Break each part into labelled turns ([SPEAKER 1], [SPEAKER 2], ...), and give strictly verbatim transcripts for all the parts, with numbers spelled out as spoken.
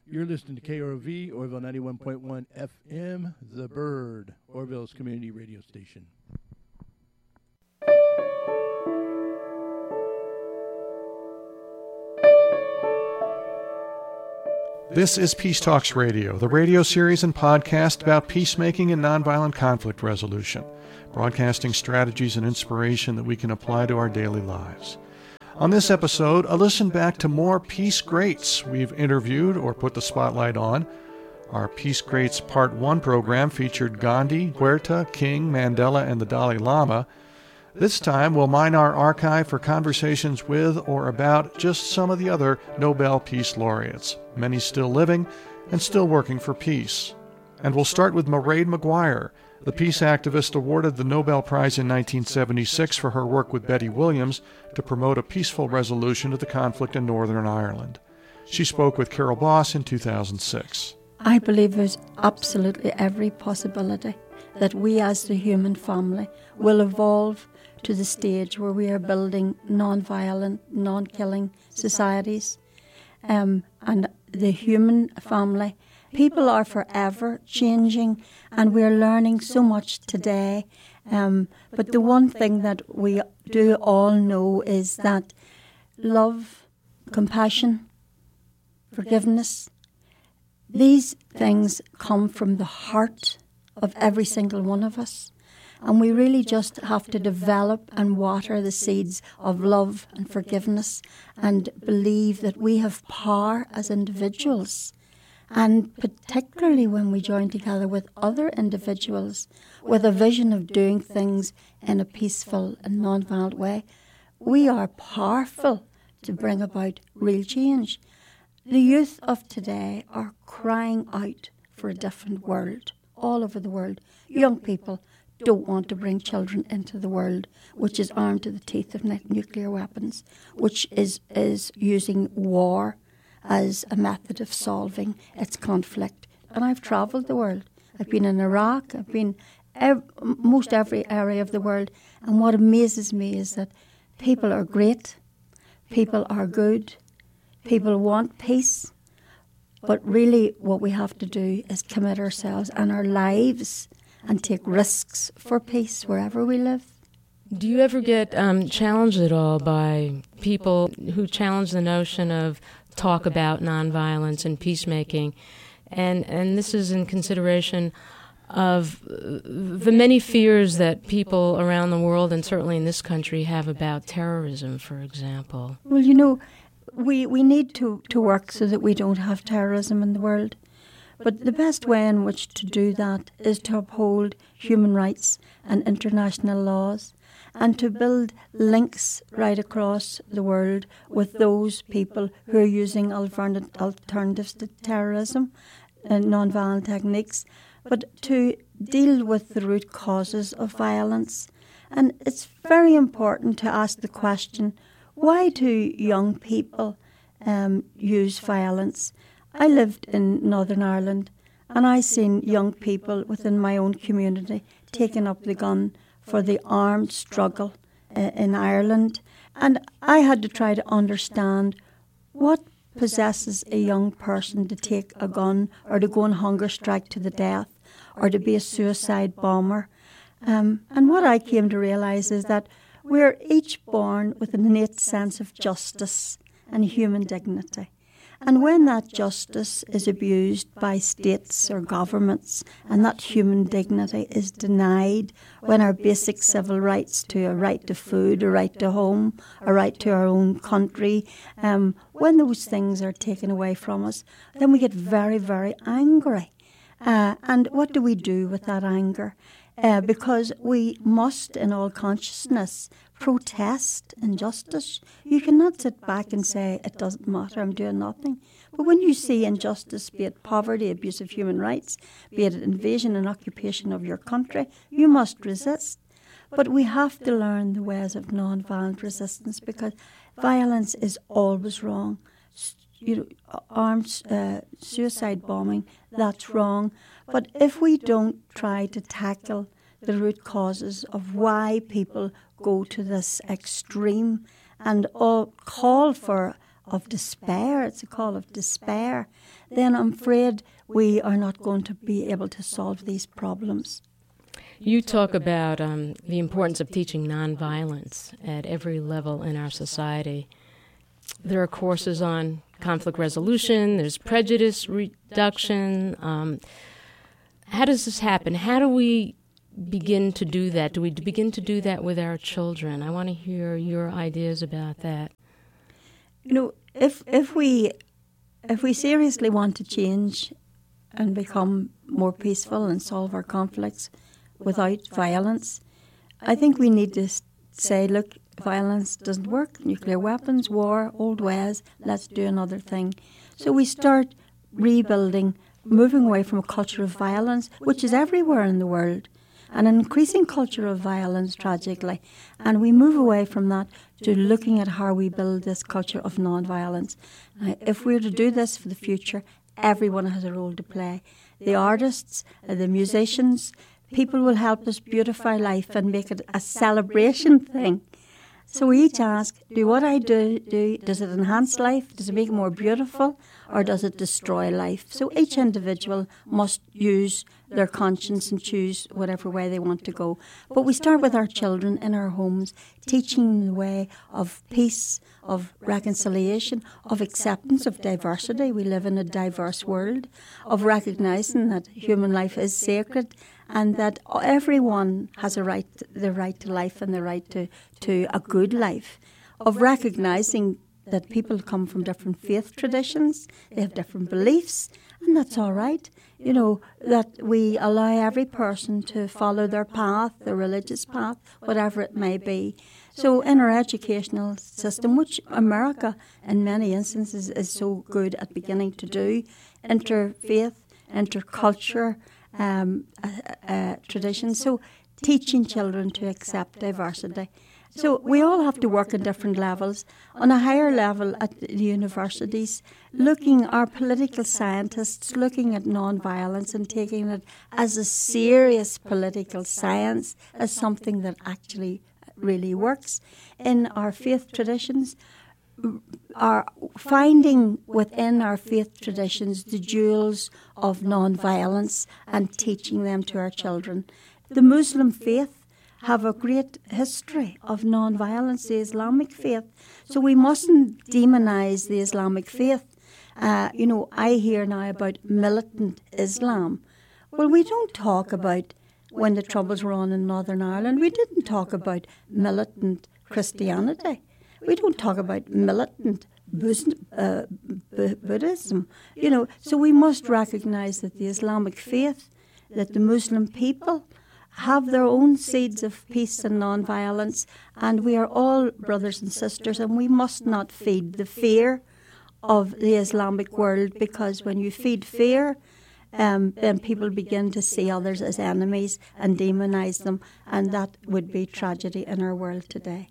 [SPEAKER 1] You're listening to K R O V, Orville ninety-one point one F M, The Bird, Orville's community radio station.
[SPEAKER 2] This is Peace Talks Radio, the radio series and podcast about peacemaking and nonviolent conflict resolution, broadcasting strategies and inspiration that we can apply to our daily lives. On this episode, a listen back to more Peace Greats we've interviewed or put the spotlight on. Our Peace Greats Part one program featured Gandhi, Huerta, King, Mandela, and the Dalai Lama. This time, we'll mine our archive for conversations with or about just some of the other Nobel Peace Laureates, many still living and still working for peace. And we'll start with Mairead Maguire, the peace activist awarded the Nobel Prize in nineteen seventy-six for her work with Betty Williams to promote a peaceful resolution of the conflict in Northern Ireland. She spoke with Carol Boss in two thousand six.
[SPEAKER 3] I believe there's absolutely every possibility that we as the human family will evolve to the stage where we are building non-violent, non-killing societies. Um, and the human family, people are forever changing, and we're learning so much today. Um, but the one thing that we do all know is that love, compassion, forgiveness, these things come from the heart of every single one of us. And we really just have to develop and water the seeds of love and forgiveness and believe that we have power as individuals. And particularly when we join together with other individuals with a vision of doing things in a peaceful and non-violent way, we are powerful to bring about real change. The youth of today are crying out for a different world, all over the world. Young people don't want to bring children into the world which is armed to the teeth of nuclear weapons, which is, is using war as a method of solving its conflict. And I've travelled the world. I've been in Iraq, I've been ev- most every area of the world, and what amazes me is that people are great, people are good, people want peace, but really what we have to do is commit ourselves and our lives and take risks for peace wherever we live.
[SPEAKER 4] Do you ever get um, challenged at all by people who challenge the notion of talk about nonviolence and peacemaking? And, and this is in consideration of the many fears that people around the world, and certainly in this country, have about terrorism, for example.
[SPEAKER 3] Well, you know, we, we need to, to work so that we don't have terrorism in the world. But the best way in which to do that is to uphold human rights and international laws and to build links right across the world with those people who are using alternatives to terrorism and non-violent techniques, but to deal with the root causes of violence. And it's very important to ask the question, why do young people um, use violence? I lived in Northern Ireland and I seen young people within my own community taking up the gun for the armed struggle uh, in Ireland. And I had to try to understand what possesses a young person to take a gun or to go on hunger strike to the death or to be a suicide bomber. Um, and what I came to realise is that we're each born with an innate sense of justice and human dignity. And when that justice is abused by states or governments and that human dignity is denied, when our basic civil rights to a right to food, a right to home, a right to our own country, um, when those things are taken away from us, then we get very, very angry. Uh, and what do we do with that anger? Uh, because we must, in all consciousness, protest injustice. You cannot sit back and say, it doesn't matter, I'm doing nothing. But when you see injustice, be it poverty, abuse of human rights, be it invasion and occupation of your country, you must resist. But we have to learn the ways of non-violent resistance, because violence is always wrong. You know, armed uh, suicide bombing, that's wrong. But if we don't try to tackle the root causes of why people go to this extreme and all call for of despair, it's a call of despair, then I'm afraid we are not going to be able to solve these problems.
[SPEAKER 4] You talk about um, the importance of teaching nonviolence at every level in our society. There are courses on conflict resolution, there's prejudice reduction. Um, how does this happen? How do we begin to do that? Do we begin to do that with our children? I want to hear your ideas about that.
[SPEAKER 3] You know, if if we if we seriously want to change and become more peaceful and solve our conflicts without violence, I think we need to say, look, violence doesn't work, nuclear weapons, war, old ways, let's do another thing. So we start rebuilding, moving away from a culture of violence, which is everywhere in the world, an increasing culture of violence, tragically. And we move away from that to looking at how we build this culture of non-violence. Now, if we're to do this for the future, everyone has a role to play. The artists, the musicians, people will help us beautify life and make it a celebration thing. So we each ask, do what I do, do, does it enhance life? Does it make it more beautiful? Or does it destroy life? So each individual must use their conscience and choose whatever way they want to go. But we start with our children in our homes, teaching them the way of peace, of reconciliation, of acceptance of diversity. We live in a diverse world, of recognising that human life is sacred and that everyone has a right, the right to life and the right to, to a good life, of recognising that people come from different faith traditions, they have different beliefs, and that's all right. You know, that we allow every person to follow their path, their religious path, whatever it may be. So in our educational system, which America in many instances is so good at beginning to do, interfaith, interculture, um, uh, uh, traditions, so teaching children to accept diversity. So we all have to work at different levels. On a higher level at the universities, looking, our political scientists looking at non-violence and taking it as a serious political science, as something that actually really works. In our faith traditions, are finding within our faith traditions the jewels of non-violence and teaching them to our children. The Muslim faith have a great history of non-violence, the Islamic faith. So we mustn't demonise the Islamic faith. Uh, you know, I hear now about militant Islam. Well, we don't talk about, when the Troubles were on in Northern Ireland, we didn't talk about militant Christianity. We don't talk about militant uh, Buddhism. You know, so we must recognise that the Islamic faith, that the Muslim people have their own seeds of peace and non-violence, and we are all brothers and sisters, and we must not feed the fear of the Islamic world, because when you feed fear, um, then people begin to see others as enemies and demonise them, and that would be tragedy in our world today.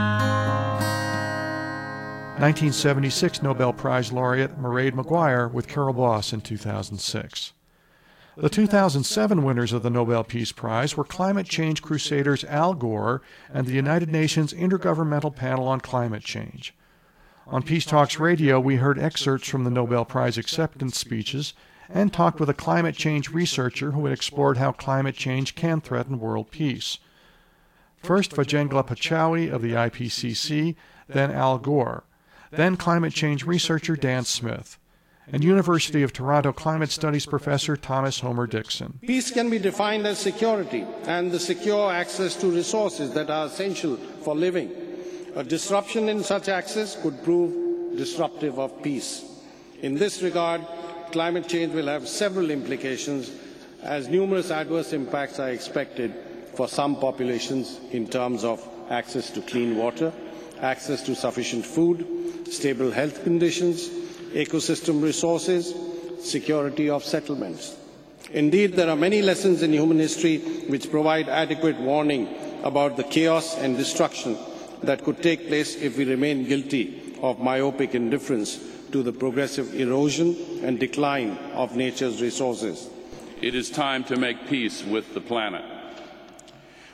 [SPEAKER 2] nineteen seventy-six Nobel Prize laureate Mairead Maguire with Carol Boss in two thousand six. The two thousand seven winners of the Nobel Peace Prize were climate change crusaders Al Gore and the United Nations Intergovernmental Panel on Climate Change. On Peace Talks Radio, we heard excerpts from the Nobel Prize acceptance speeches and talked with a climate change researcher who had explored how climate change can threaten world peace. First, Vajengla Pachauri of the I P C C, then Al Gore, then climate change researcher Dan Smith, and University of Toronto Climate Studies professor Thomas Homer Dixon.
[SPEAKER 5] Peace can be defined as security and the secure access to resources that are essential for living. A disruption in such access could prove disruptive of peace. In this regard, climate change will have several implications, as numerous adverse impacts are expected for some populations in terms of access to clean water, access to sufficient food, stable health conditions, ecosystem resources, security of settlements. Indeed, there are many lessons in human history which provide adequate warning about the chaos and destruction that could take place if we remain guilty of myopic indifference to the progressive erosion and decline of nature's resources.
[SPEAKER 6] It is time to make peace with the planet.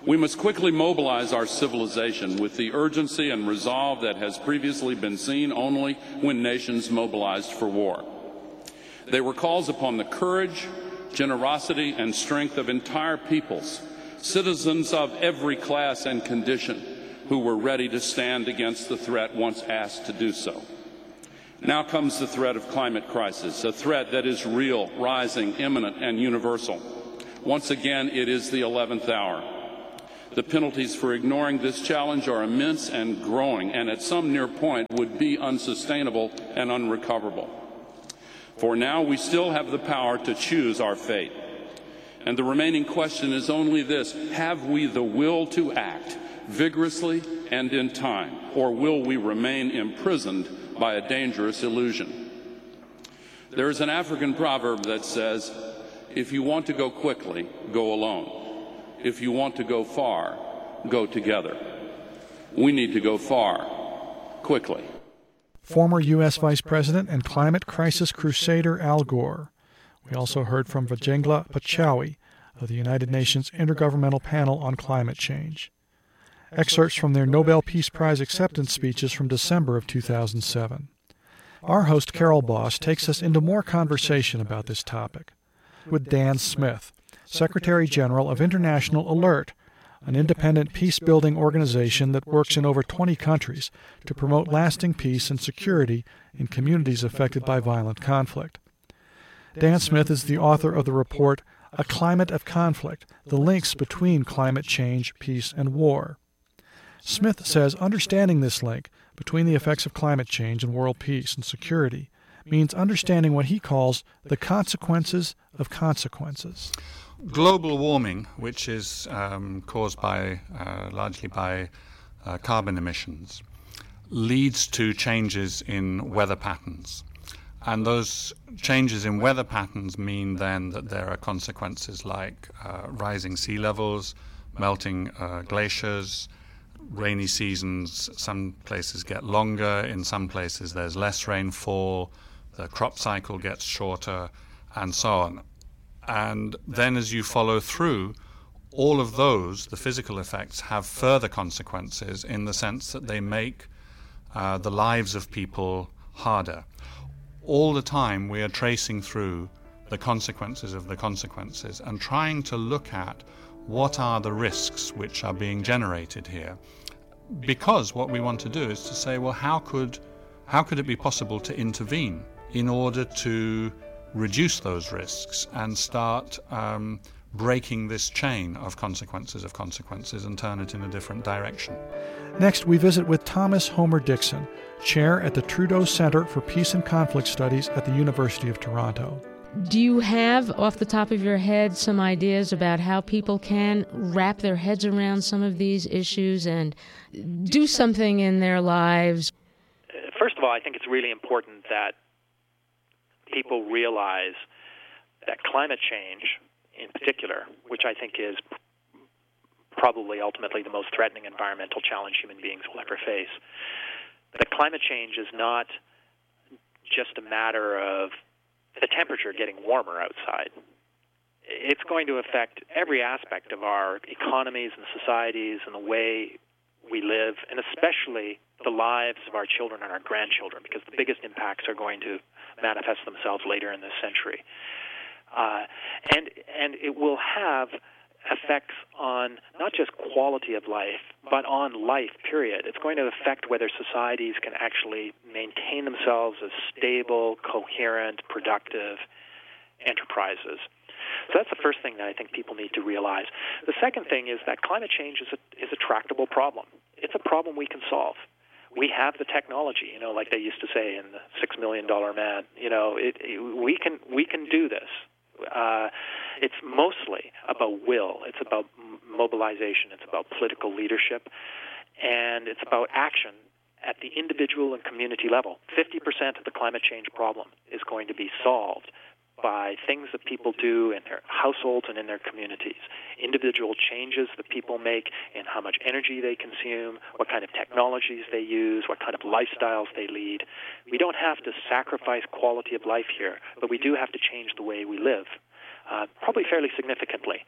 [SPEAKER 6] We must quickly mobilize our civilization with the urgency and resolve that has previously been seen only when nations mobilized for war. They were calls upon the courage, generosity, and strength of entire peoples, citizens of every class and condition, who were ready to stand against the threat once asked to do so. Now comes the threat of climate crisis, a threat that is real, rising, imminent, and universal. Once again, it is the eleventh hour. The penalties for ignoring this challenge are immense and growing, and at some near point would be unsustainable and unrecoverable. For now, we still have the power to choose our fate. And the remaining question is only this: have we the will to act vigorously and in time, or will we remain imprisoned by a dangerous illusion? There is an African proverb that says, if you want to go quickly, go alone. If you want to go far, go together. We need to go far, quickly.
[SPEAKER 2] Former U S Vice President and climate crisis crusader Al Gore. We also heard from Vajengla Pachauri of the United Nations Intergovernmental Panel on Climate Change. Excerpts from their Nobel Peace Prize acceptance speeches from December of two thousand seven. Our host, Carol Boss, takes us into more conversation about this topic with Dan Smith, Secretary General of International Alert, an independent peace-building organization that works in over twenty countries to promote lasting peace and security in communities affected by violent conflict. Dan Smith is the author of the report, A Climate of Conflict, the Links Between Climate Change, Peace, and War. Smith says understanding this link between the effects of climate change and world peace and security means understanding what he calls the consequences of consequences.
[SPEAKER 7] Global warming, which is um, caused by uh, largely by uh, carbon emissions, leads to changes in weather patterns. And those changes in weather patterns mean then that there are consequences like uh, rising sea levels, melting uh, glaciers, rainy seasons. Some places get longer, in some places there's less rainfall, the crop cycle gets shorter, and so on. And then as you follow through, all of those, the physical effects, have further consequences in the sense that they make uh, the lives of people harder. All the time we are tracing through the consequences of the consequences and trying to look at what are the risks which are being generated here. Because what we want to do is to say, well, how could, how could it be possible to intervene in order to reduce those risks and start um, breaking this chain of consequences of consequences and turn it in a different direction.
[SPEAKER 2] Next, we visit with Thomas Homer Dixon, chair at the Trudeau Centre for Peace and Conflict Studies at the University of Toronto.
[SPEAKER 4] Do you have, off the top of your head, some ideas about how people can wrap their heads around some of these issues and do something in their lives?
[SPEAKER 8] First of all, I think it's really important that people realize that climate change, in particular, which I think is probably ultimately the most threatening environmental challenge human beings will ever face, that climate change is not just a matter of the temperature getting warmer outside. It's going to affect every aspect of our economies and societies and the way we live, and especially the lives of our children and our grandchildren, because the biggest impacts are going to manifest themselves later in this century. Uh, and and it will have effects on not just quality of life, but on life, period. It's going to affect whether societies can actually maintain themselves as stable, coherent, productive enterprises. So that's the first thing that I think people need to realize. The second thing is that climate change is a, is a tractable problem. It's a problem we can solve. We have the technology, you know, like they used to say in the Six Million Dollar Man. You know, it, it, we can we can do this. Uh, it's mostly about will. It's about mobilization. It's about political leadership, and it's about action at the individual and community level. fifty percent of the climate change problem is going to be solved by things that people do in their households and in their communities. Individual changes that people make in how much energy they consume, what kind of technologies they use, what kind of lifestyles they lead. We don't have to sacrifice quality of life here, but we do have to change the way we live, uh, probably fairly significantly.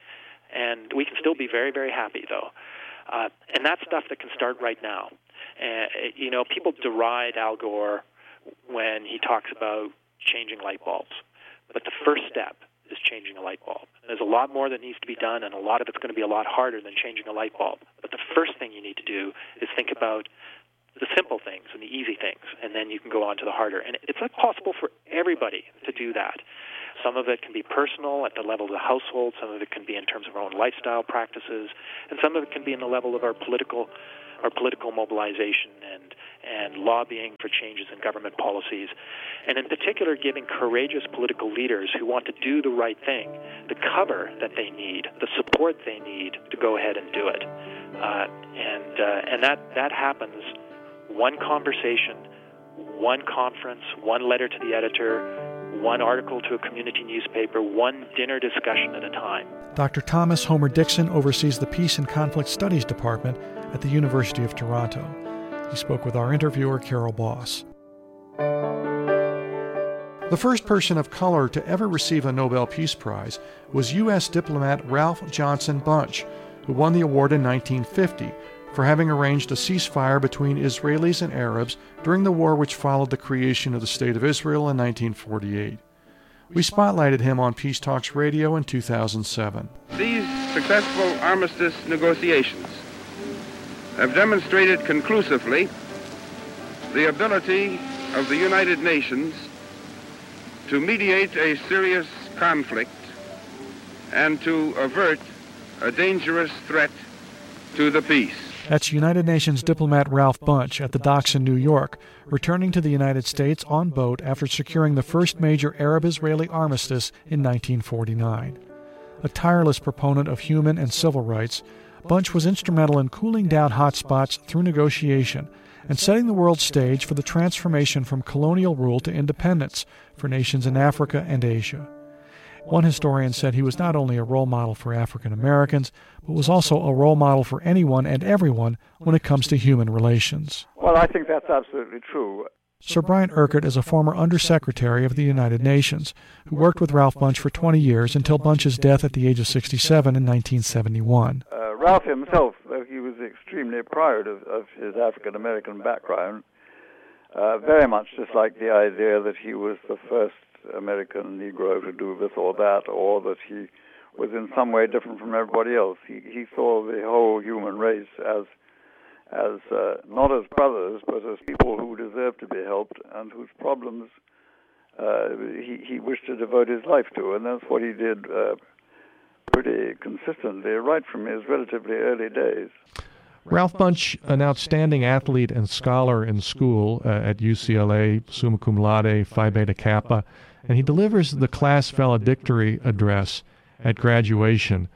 [SPEAKER 8] And we can still be very, very happy, though. Uh, and that's stuff that can start right now. And, you know, people deride Al Gore when he talks about changing light bulbs. But the first step is changing a light bulb. There's a lot more that needs to be done, and a lot of it's going to be a lot harder than changing a light bulb. But the first thing you need to do is think about the simple things and the easy things, and then you can go on to the harder. And it's not possible for everybody to do that. Some of it can be personal at the level of the household, some of it can be in terms of our own lifestyle practices, and some of it can be in the level of our political our political mobilization and, and lobbying for changes in government policies, and in particular giving courageous political leaders who want to do the right thing the cover that they need, the support they need to go ahead and do it. Uh, and uh, and that, that happens one conversation, one conference, one letter to the editor, one article to a community newspaper, one dinner discussion at a time.
[SPEAKER 2] Doctor Thomas Homer Dixon oversees the Peace and Conflict Studies Department at the University of Toronto. He spoke with our interviewer, Carol Boss. The first person of color to ever receive a Nobel Peace Prize was U S diplomat Ralph Johnson Bunche, who won the award in nineteen fifty for having arranged a ceasefire between Israelis and Arabs during the war which followed the creation of the State of Israel in nineteen forty-eight. We spotlighted him on Peace Talks Radio in two thousand seven.
[SPEAKER 9] These successful armistice negotiations have demonstrated conclusively the ability of the United Nations to mediate a serious conflict and to avert a dangerous threat to the peace.
[SPEAKER 2] That's United Nations diplomat Ralph Bunche at the docks in New York, returning to the United States on boat after securing the first major Arab-Israeli armistice in nineteen forty-nine. A tireless proponent of human and civil rights, Bunche was instrumental in cooling down hotspots through negotiation and setting the world stage for the transformation from colonial rule to independence for nations in Africa and Asia. One historian said he was not only a role model for African Americans, but was also a role model for anyone and everyone when it comes to human relations.
[SPEAKER 10] Well, I think that's absolutely true.
[SPEAKER 2] Sir Brian Urquhart is a former Undersecretary of the United Nations who worked with Ralph Bunche for twenty years until Bunche's death at the age of sixty-seven in nineteen seventy-one.
[SPEAKER 10] Uh, Ralph himself, though he was extremely proud of, of his African-American background, uh, very much disliked the idea that he was the first American Negro to do this or that, or that he was in some way different from everybody else. He, he saw the whole human race as as uh, not as brothers, but as people who deserve to be helped and whose problems uh, he, he wished to devote his life to, and that's what he did uh, pretty consistently right from his relatively early days.
[SPEAKER 2] Ralph Bunche, an outstanding athlete and scholar in school uh, at U C L A, summa cum laude, Phi Beta Kappa, and he delivers the class valedictory address at graduation.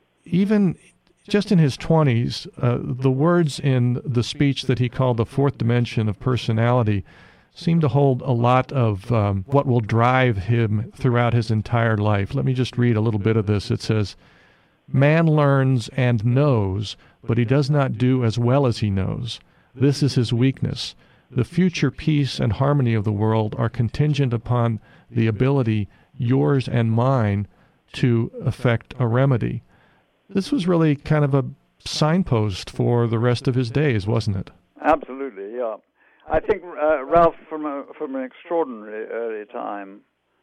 [SPEAKER 2] Even just in his twenties, uh, the words in the speech that he called the fourth dimension of personality seem to hold a lot of um, what will drive him throughout his entire life. Let me just read a little bit of this. It says, "Man learns and knows, but he does not do as well as he knows. This is his weakness. The future peace and harmony of the world are contingent upon the ability, yours and mine, to effect a remedy." This was really kind of a signpost for the rest of his days, wasn't it?
[SPEAKER 10] Absolutely, yeah. I think uh, Ralph, from a, from an extraordinary early time,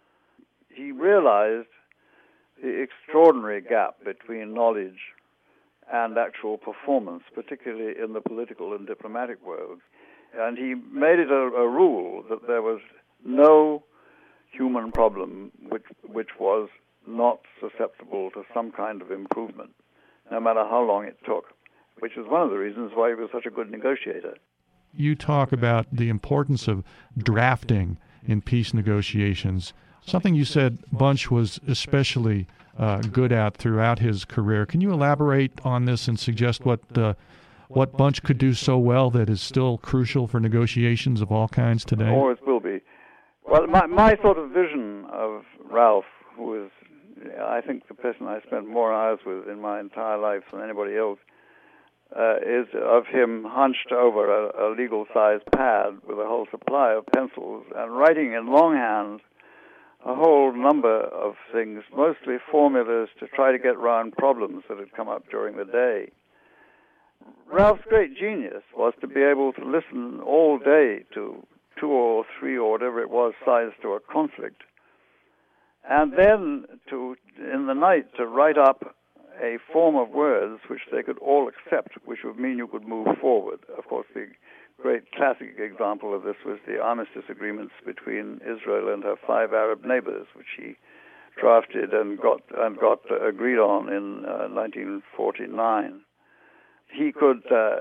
[SPEAKER 10] he realized the extraordinary gap between knowledge and actual performance, particularly in the political and diplomatic world. And he made it a, a rule that there was no human problem which which was not susceptible to some kind of improvement, no matter how long it took, which is one of the reasons why he was such a good negotiator.
[SPEAKER 2] You talk about the importance of drafting in peace negotiations, something you said Bunche was especially uh, good at throughout his career. Can you elaborate on this and suggest what uh, what Bunche could do so well that is still crucial for negotiations of all kinds today?
[SPEAKER 10] Always will be. Well, my, my sort of vision of Ralph, who is, I think, the person I spent more hours with in my entire life than anybody else, uh, is of him hunched over a, a legal-sized pad with a whole supply of pencils and writing in longhand a whole number of things, mostly formulas to try to get around problems that had come up during the day. Ralph's great genius was to be able to listen all day to two or three or whatever it was sides to a conflict, and then to, in the night, to write up a form of words which they could all accept, which would mean you could move forward. Of course, the great classic example of this was the armistice agreements between Israel and her five Arab neighbors, which he drafted and got and got uh, agreed on in uh, nineteen forty-nine. He could uh,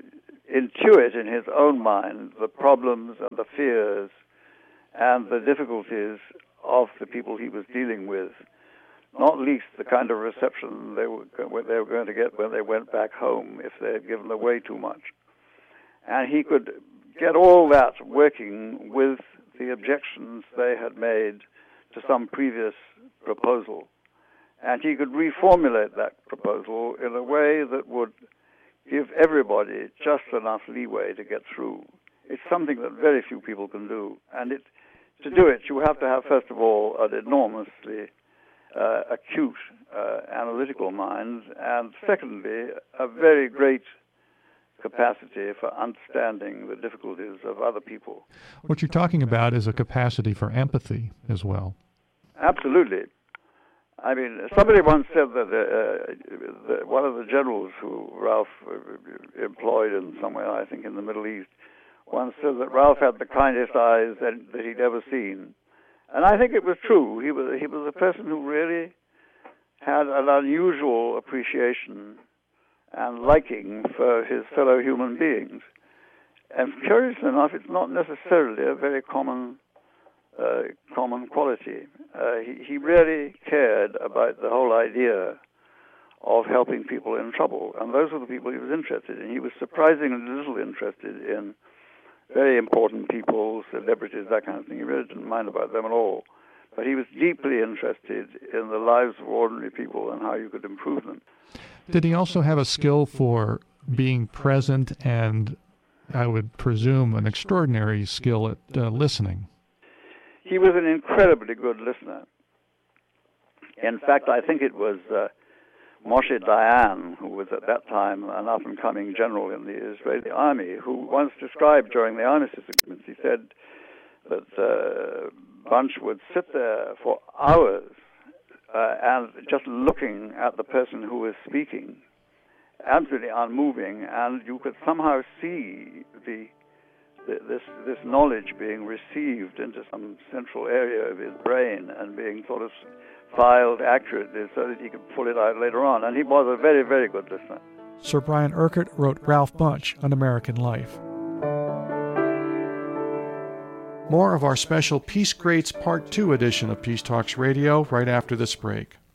[SPEAKER 10] intuit in his own mind the problems and the fears and the difficulties of the people he was dealing with, not least the kind of reception they were, they were going to get when they went back home if they had given away too much. And he could get all that working with the objections they had made to some previous proposal. And he could reformulate that proposal in a way that would give everybody just enough leeway to get through. It's something that very few people can do. And it, to do it, you have to have, first of all, an enormously uh, acute uh, analytical mind, and secondly, a very great capacity for understanding the difficulties of other people.
[SPEAKER 2] What you're talking about is a capacity for empathy as well.
[SPEAKER 10] Absolutely. I mean, somebody once said that, uh, that one of the generals who Ralph employed in somewhere, I think in the Middle East, once said that Ralph had the kindest eyes that, that he'd ever seen. And I think it was true. He was, he was a person who really had an unusual appreciation and liking for his fellow human beings. And curiously enough, it's not necessarily a very common uh, common quality. Uh, he, he really cared about the whole idea of helping people in trouble, and those were the people he was interested in. He was surprisingly little interested in very important people, celebrities, that kind of thing. He really didn't mind about them at all. But he was deeply interested in the lives of ordinary people and how you could improve them.
[SPEAKER 2] Did he also have a skill for being present and, I would presume, an extraordinary skill at uh, listening?
[SPEAKER 10] He was an incredibly good listener. In fact, I think it was uh, Moshe Dayan, who was at that time an up-and-coming general in the Israeli army, who once described during the armistice agreements, he said that uh, Bunch would sit there for hours uh, and just looking at the person who was speaking, absolutely unmoving, and you could somehow see the, the this this knowledge being received into some central area of his brain and being sort of filed accurately so that he could pull it out later on. And he was a very, very good listener.
[SPEAKER 2] Sir Brian Urquhart wrote Ralph Bunche on American Life. More of our special Peace Greats Part two edition of Peace Talks Radio right after this break.